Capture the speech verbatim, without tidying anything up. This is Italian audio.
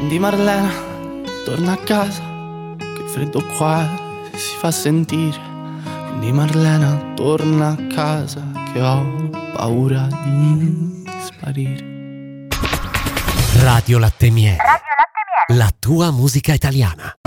Quindi Marlena, torna a casa, che il freddo qua si fa sentire. Quindi Marlena, torna a casa, che ho paura di sparire. Radio Latte Miele, la tua musica italiana.